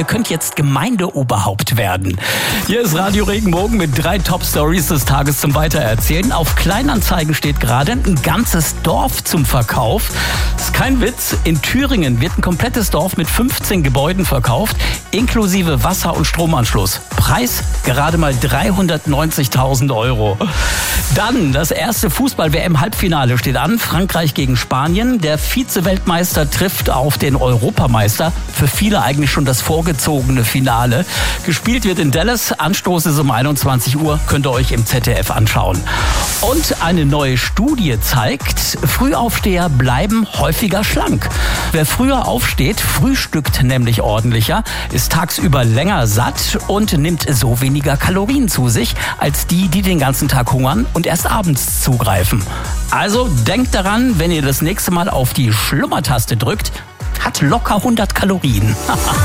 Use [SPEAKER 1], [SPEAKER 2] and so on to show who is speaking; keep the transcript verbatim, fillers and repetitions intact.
[SPEAKER 1] Ihr könnt jetzt Gemeindeoberhaupt werden. Hier ist Radio Regenbogen mit drei Top-Stories des Tages zum Weitererzählen. Auf Kleinanzeigen steht gerade ein ganzes Dorf zum Verkauf. Das ist kein Witz. In Thüringen wird ein komplettes Dorf mit fünfzehn Gebäuden verkauft, inklusive Wasser- und Stromanschluss. Preis gerade mal dreihundertneunzigtausend Euro. Dann das erste Fußball-W M-Halbfinale steht an. Frankreich gegen Spanien. Der Vize-Weltmeister trifft auf den Europameister. Für viele eigentlich schon das vorgezogene Finale. Gespielt wird in Dallas. Anstoß ist um einundzwanzig Uhr. Könnt ihr euch im Z D F anschauen. Und eine neue Studie zeigt, Frühaufsteher bleiben häufiger schlank. Wer früher aufsteht, frühstückt nämlich ordentlicher, ist tagsüber länger satt und nimmt so weniger Kalorien zu sich, als die, die den ganzen Tag hungern und erst abends zugreifen. Also denkt daran, wenn ihr das nächste Mal auf die Schlummertaste drückt, hat locker hundert Kalorien.